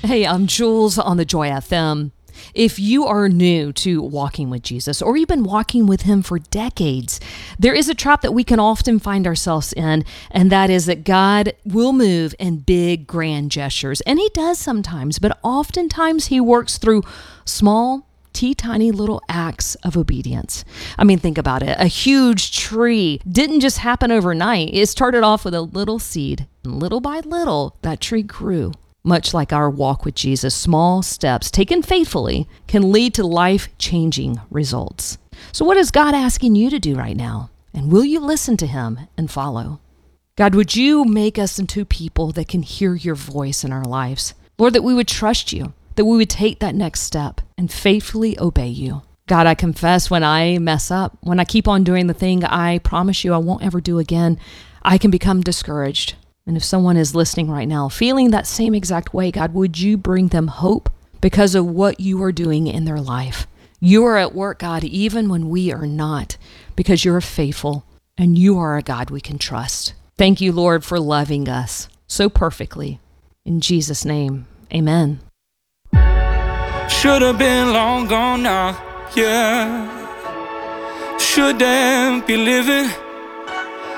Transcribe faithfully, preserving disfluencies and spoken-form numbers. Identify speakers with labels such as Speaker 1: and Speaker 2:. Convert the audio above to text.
Speaker 1: Hey, I'm Jules on the Joy F M. If you are new to walking with Jesus, or you've been walking with him for decades, there is a trap that we can often find ourselves in, and that is that God will move in big, grand gestures. And he does sometimes, but oftentimes he works through small, teeny little acts of obedience. I mean, think about it. A huge tree didn't just happen overnight. It started off with a little seed, and little by little, that tree grew. Much like our walk with Jesus, small steps taken faithfully can lead to life-changing results. So what is God asking you to do right now? And will you listen to him and follow? God, would you make us into people that can hear your voice in our lives? Lord, that we would trust you, that we would take that next step and faithfully obey you. God, I confess when I mess up, when I keep on doing the thing I promise you I won't ever do again, I can become discouraged. And if someone is listening right now, feeling that same exact way, God, would you bring them hope because of what you are doing in their life? You are at work, God, even when we are not, because you're faithful and you are a God we can trust. Thank you, Lord, for loving us so perfectly. In Jesus' name, amen.
Speaker 2: Should have been long gone now, yeah. Shouldn't be living